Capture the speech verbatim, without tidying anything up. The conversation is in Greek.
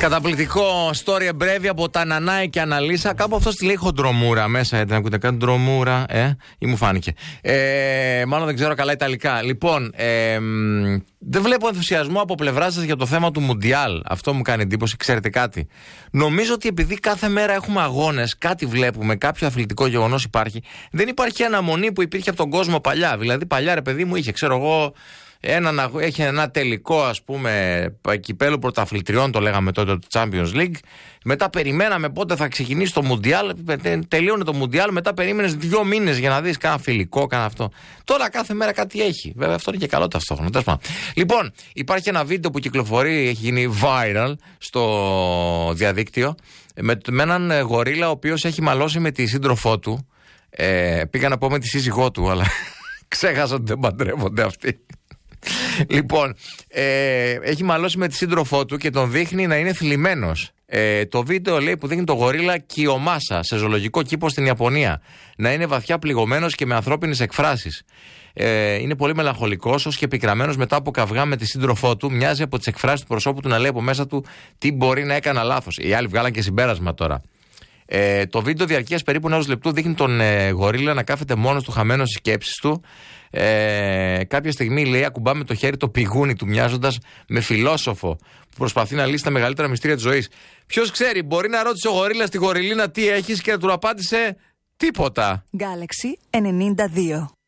Καταπληκτικό story breve από τα Νανάη και Αναλύσα. Κάπου αυτό τη λέει χοντρομούρα μέσα. Ε, δεν ακούτε καν ντρομούρα, ε, ή μου φάνηκε. Ε, μάλλον δεν ξέρω καλά Ιταλικά. Λοιπόν, ε, δεν βλέπω ενθουσιασμό από πλευρά σας για το θέμα του Μουντιάλ. Αυτό μου κάνει εντύπωση. Ξέρετε κάτι? Νομίζω ότι επειδή κάθε μέρα έχουμε αγώνες, κάτι βλέπουμε, κάποιο αθλητικό γεγονός υπάρχει. Δεν υπάρχει αναμονή που υπήρχε από τον κόσμο παλιά. Δηλαδή, παλιά ρε παιδί μου είχε, ξέρω εγώ. Ένα, έχει ένα τελικό, ας πούμε, κυπέλου πρωταθλητριών, το λέγαμε τότε, το Champions League. Μετά περιμέναμε πότε θα ξεκινήσει το Μουντιάλ. Τελείωνε το Μουντιάλ. Μετά περίμενες δύο μήνες για να δεις κάνα φιλικό, κάνα αυτό. Τώρα κάθε μέρα κάτι έχει. Βέβαια, αυτό είναι και καλό ταυτόχρονα. Λοιπόν, υπάρχει ένα βίντεο που κυκλοφορεί, έχει γίνει viral στο διαδίκτυο. Με, με έναν γορίλα ο οποίος έχει μαλώσει με τη σύντροφό του. Ε, πήγα να πω με τη σύζυγό του, αλλά ξέχασα ότι δεν παντρεύονται αυτοί. Λοιπόν, ε, έχει μαλώσει με τη σύντροφό του και τον δείχνει να είναι θλιμμένος. Ε, το βίντεο λέει που δείχνει το γορίλα Κιομάσα σε ζωολογικό κήπο στην Ιαπωνία να είναι βαθιά πληγωμένος και με ανθρώπινες εκφράσεις. Ε, είναι πολύ μελαγχολικός, ως και πικραμένος μετά από καυγά με τη σύντροφό του. Μοιάζει από τις εκφράσεις του προσώπου του να λέει από μέσα του τι μπορεί να έκανα λάθος. Οι άλλοι βγάλαν και συμπέρασμα τώρα. Ε, το βίντεο διαρκείας περίπου ενός λεπτού δείχνει τον ε, γορίλα να κάθεται μόνος του, χαμένος στις σκέψεις του. Ε, κάποια στιγμή λέει ακουμπά με το χέρι το πηγούνι του, μοιάζοντας με φιλόσοφο που προσπαθεί να λύσει τα μεγαλύτερα μυστήρια της ζωής. Ποιος ξέρει, μπορεί να ρώτησε ο γορίλας τη γοριλίνα τι έχεις και να του απάντησε τίποτα. Galaxy ενενήντα δύο.